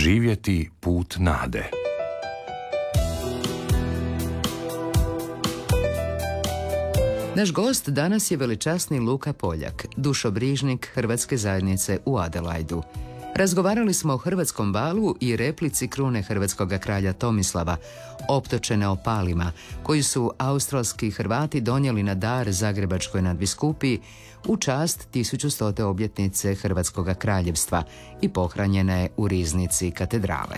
Živjeti put nade. Naš gost danas je veličasni Luka Poljak, dušobrižnik Hrvatske zajednice u Adelaidu. Razgovarali smo o hrvatskom valu i replici krune hrvatskog kralja Tomislava, optočene opalima, koji su australski Hrvati donijeli na dar Zagrebačkoj nadbiskupiji u čast 1100. obljetnice Hrvatskog kraljevstva i pohranjene u riznici katedrale.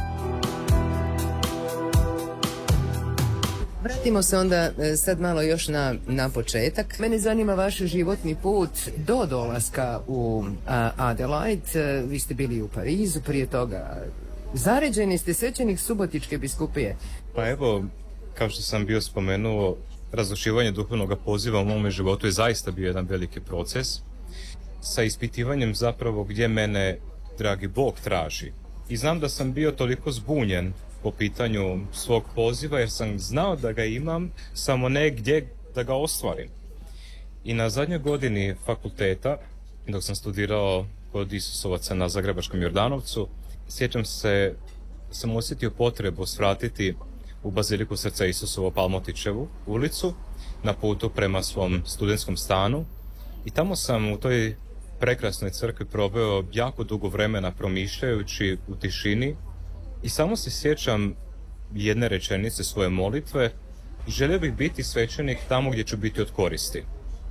Vratimo se onda sad malo još na početak. Mene zanima vaš životni put do dolaska u Adelaide. Vi ste bili u Parizu, prije toga zaređeni ste svećenik Subotičke biskupije. Pa evo, kao što sam bio spomenuo, razlučivanje duhovnog poziva u mome životu je zaista bio jedan veliki proces sa ispitivanjem zapravo gdje mene dragi Bog traži. I znam da sam bio toliko zbunjen po pitanju svog poziva jer sam znao da ga imam, samo ne gdje da ga ostvarim. I na zadnjoj godini fakulteta, dok sam studirao kod Isusovaca na Zagrebačkom Jordanovcu, sjećam se, sam osjetio potrebu svratiti u Baziliku Srca Isusovo Palmotićevu ulicu na putu prema svom studentskom stanu i tamo sam u toj prekrasnoj crkvi proveo jako dugo vremena promišljajući u tišini i samo se sjećam jedne rečenice svoje molitve: želio bih biti svećenik tamo gdje ću biti od koristi.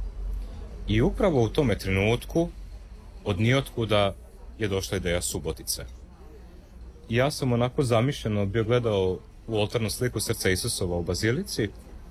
I upravo u tome trenutku od nijotkuda je došla ideja Subotice. Ja sam onako zamišljeno bio gledao u oltarnu sliku Srca Isusova u Bazilici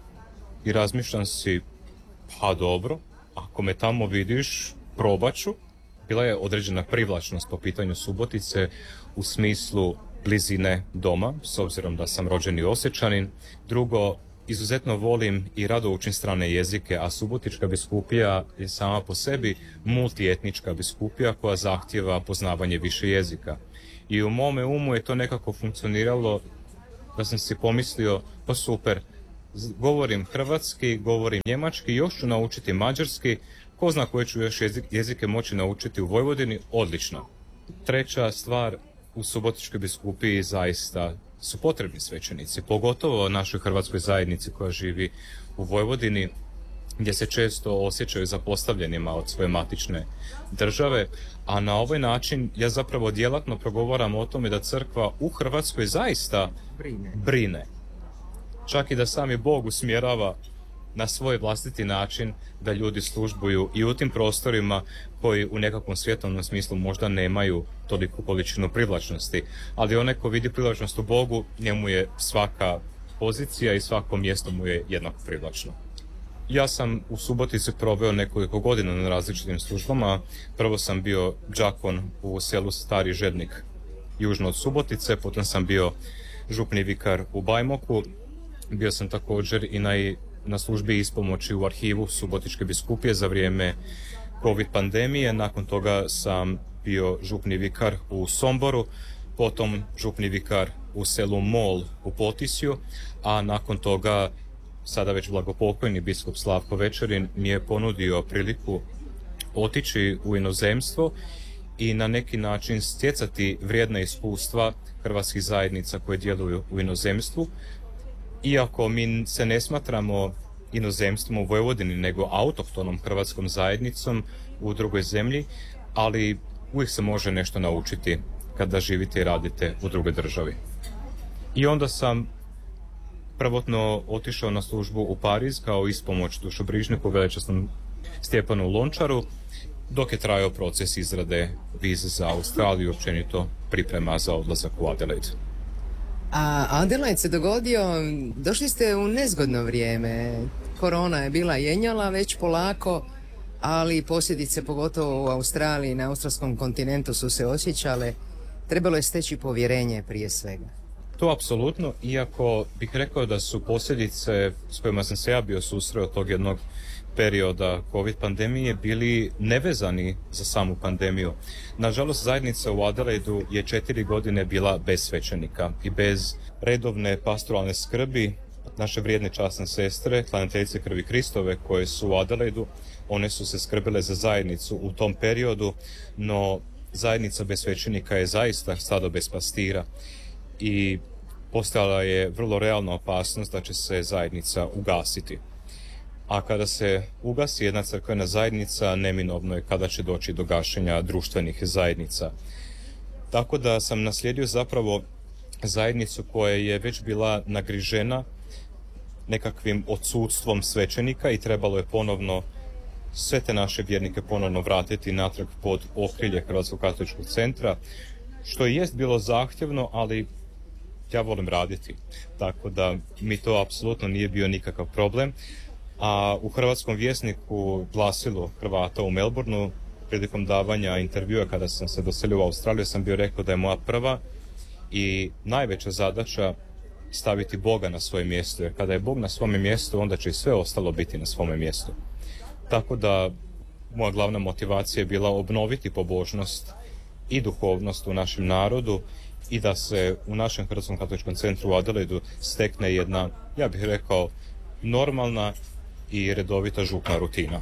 i razmišljam si, pa dobro, ako me tamo vidiš, probat ću. Bila je određena privlačnost po pitanju Subotice u smislu blizine doma, s obzirom da sam rođeni Osječanin. Drugo, izuzetno volim i rado učim strane jezike, a Subotička biskupija je sama po sebi multietnička biskupija koja zahtijeva poznavanje više jezika. I u mome umu je to nekako funkcioniralo da sam si pomislio, pa super, govorim hrvatski, govorim njemački, još ću naučiti mađarski, ko zna koje ću još jezike moći naučiti u Vojvodini, odlično. Treća stvar, u Subotičkoj biskupiji zaista su potrebni svećenici, pogotovo našoj hrvatskoj zajednici koja živi u Vojvodini, gdje se često osjećaju zapostavljenima od svoje matične države, a na ovaj način ja zapravo djelatno progovaram o tome da crkva u Hrvatskoj zaista brine. Čak i da sami Bog usmjerava na svoj vlastiti način da ljudi službuju i u tim prostorima koji u nekakvom svjetovnom smislu možda nemaju toliku količinu privlačnosti. Ali onaj ko vidi privlačnost u Bogu, njemu je svaka pozicija i svako mjesto mu je jednako privlačno. Ja sam u Subotici proveo nekoliko godina na različitim službama. Prvo sam bio đakon u selu Stari Žednik, južno od Subotice, potom sam bio župni vikar u Bajmoku. Bio sam također i na službi ispomoći u arhivu Subotičke biskupije za vrijeme COVID pandemije. Nakon toga sam bio župni vikar u Somboru, potom župni vikar u selu Mol u Potisju, a nakon toga sada već blagopokojni biskup Slavko Večerin mi je ponudio priliku otići u inozemstvo i na neki način stjecati vrijedna iskustva hrvatskih zajednica koje djeluju u inozemstvu. Iako mi se ne smatramo inozemstvom u Vojvodini, nego autohtonom hrvatskom zajednicom u drugoj zemlji, ali uvijek se može nešto naučiti kada živite i radite u drugoj državi. I onda sam prvotno otišao na službu u Pariz kao ispomoć dušobrižniku veličasnom Stjepanu Lončaru, dok je trajao proces izrade vize za Australiju, općenito priprema za odlazak u Adelaide. A Adelaide se dogodio, došli ste u nezgodno vrijeme. Korona je bila jenjala već polako, ali posljedice pogotovo u Australiji, na australskom kontinentu su se osjećale. Trebalo je steći povjerenje prije svega. To apsolutno, iako bih rekao da su posljedice s kojima sam se ja bio susreo tog jednog perioda COVID pandemije bili nevezani za samu pandemiju. Nažalost, zajednica u Adelaidu je 4 godine bila bez svećenika i bez redovne pastoralne skrbi. Naše vrijedne časne sestre, klaniteljice krvi Kristove koje su u Adelaidu, one su se skrbile za zajednicu u tom periodu, no zajednica bez svećenika je zaista stado bez pastira i postojala je vrlo realna opasnost da će se zajednica ugasiti. A kada se ugasi jedna crkvena zajednica, neminovno je kada će doći do gašenja društvenih zajednica. Tako da sam naslijedio zapravo zajednicu koja je već bila nagrižena nekakvim odsudstvom svećenika i trebalo je ponovno sve te naše vjernike ponovno vratiti natrag pod okrilje Hrvatskog katoličkog centra, što i jest bilo zahtjevno, ali ja volim raditi. Tako da mi to apsolutno nije bio nikakav problem. A u Hrvatskom vjesniku, glasilu Hrvata u Melbourneu, prilikom davanja intervjua kada sam se doselio u Australiju, sam bio rekao da je moja prva i najveća zadaća staviti Boga na svoje mjesto, jer kada je Bog na svome mjestu, onda će i sve ostalo biti na svome mjestu. Tako da moja glavna motivacija je bila obnoviti pobožnost i duhovnost u našem narodu i da se u našem Hrvatskom katoličkom centru u Adelaidu stekne jedna, ja bih rekao, normalna i redovita župna rutina.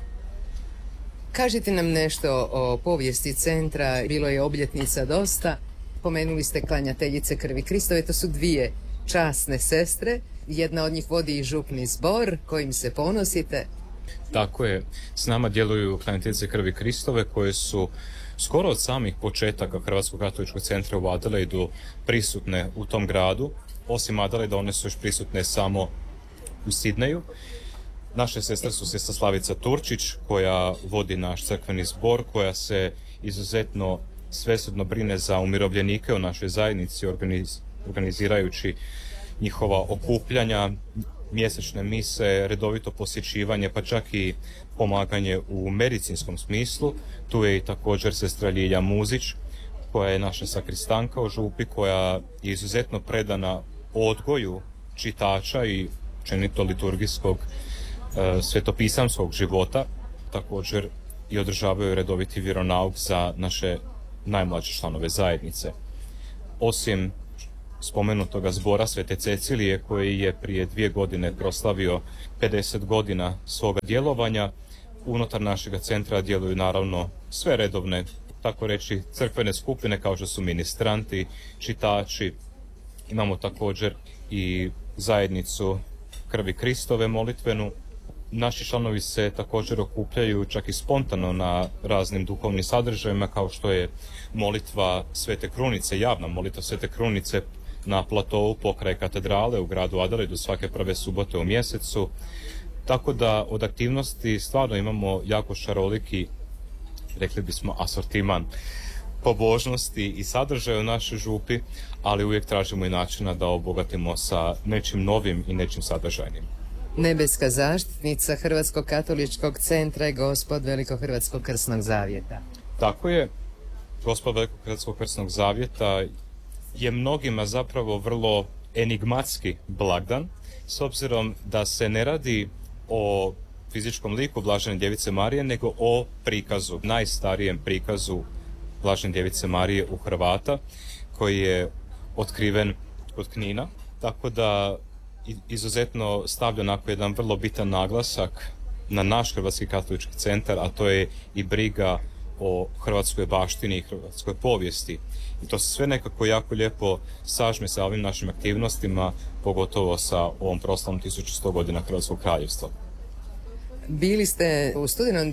Kažite nam nešto o povijesti centra, bilo je obljetnica dosta. Pomenuli ste klanjateljice krvi Kristove, to su dvije časne sestre. Jedna od njih vodi i župni zbor kojim se ponosite. Tako je, s nama djeluju klanjateljice krvi Kristove koje su skoro od samih početaka Hrvatskog katoličkog centra u Adelaidu prisutne u tom gradu. Osim Adelaida, one su još prisutne samo u Sidneju. Naše sestre su sestra Slavica Turčić, koja vodi naš crkveni zbor, koja se izuzetno svesrdno brine za umirovljenike u našoj zajednici, organizirajući njihova okupljanja, mjesečne mise, redovito posjećivanje, pa čak i pomaganje u medicinskom smislu. Tu je i također sestra Ljilja Muzić, koja je naša sakristanka u župi, koja je izuzetno predana odgoju čitača i općenito liturgijskog svetopisamskog života. Također i održavaju redoviti vjeronauk za naše najmlađe članove zajednice. Osim spomenutoga zbora Svete Cecilije, koji je prije 2 godine proslavio 50 godina svoga djelovanja, unutar našega centra djeluju naravno sve redovne, tako reći, crkvene skupine kao što su ministranti, čitači. Imamo također i zajednicu krvi Kristove molitvenu. Naši članovi se također okupljaju čak i spontano na raznim duhovnim sadržajima, kao što je molitva Svete Krunice, javna molitva Svete Krunice na platovu pokraj katedrale u gradu Adelaidu svake prve subote u mjesecu. Tako da od aktivnosti stvarno imamo jako šaroliki, rekli bismo, asortiman pobožnosti i sadržaja u našoj župi, ali uvijek tražimo i načina da obogatimo sa nečim novim i nečim sadržajnim. Nebeska zaštitnica Hrvatskog katoličkog centra je Gospod Velikohrvatskog krsnog zavjeta. Tako je, Gospod Velikohrvatskog krsnog zavjeta je mnogima zapravo vrlo enigmatski blagdan, s obzirom da se ne radi o fizičkom liku Blažene djevice Marije, nego o prikazu, najstarijem prikazu Blažene djevice Marije u Hrvata, koji je otkriven kod Knina, tako da izuzetno stavlja onako jedan vrlo bitan naglasak na naš Hrvatski katolički centar, a to je i briga o hrvatskoj baštini i hrvatskoj povijesti. I to se sve nekako jako lijepo sažme sa ovim našim aktivnostima, pogotovo sa ovom proslavom 1100 godina Hrvatskog kraljevstva. Bili ste u studenom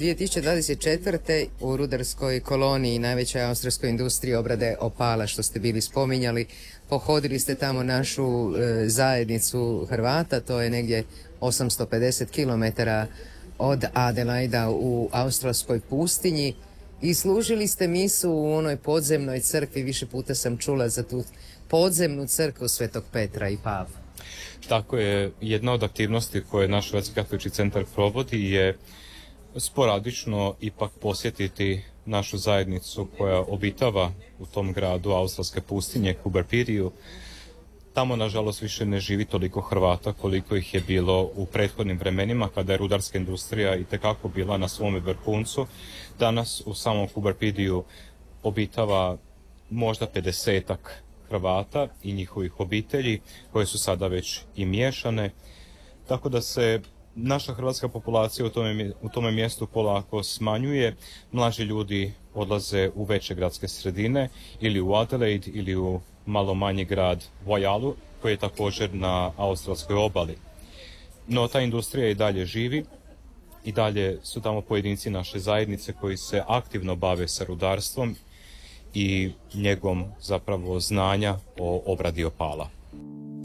2024. u rudarskoj koloniji, najvećoj austrijskoj industriji obrade opala, što ste bili spominjali. Pohodili ste tamo našu zajednicu Hrvata, to je negdje 850 km od Adelaida u australskoj pustinji, i služili ste misu u onoj podzemnoj crkvi. Više puta sam čula za tu podzemnu crkvu Svetog Petra i Pavla. Tako je, jedna od aktivnosti koje naš Hrvatski katolički centar provodi je sporadično ipak posjetiti našu zajednicu koja obitava u tom gradu australske pustinje, Kuberpiriju. Tamo, nažalost, više ne živi toliko Hrvata koliko ih je bilo u prethodnim vremenima, kada je rudarska industrija itekako bila na svome vrhuncu. Danas u samom Kuberpiriju obitava možda 50-ak Hrvata i njihovih obitelji, koje su sada već i miješane. Tako da se naša hrvatska populacija u tome mjestu polako smanjuje. Mlađi ljudi odlaze u veće gradske sredine ili u Adelaide ili u malo manji grad Waialu koji je također na australskoj obali. No ta industrija i dalje živi, i dalje su tamo pojedinci naše zajednice koji se aktivno bave sa rudarstvom i njegom zapravo znanja o obradi opala.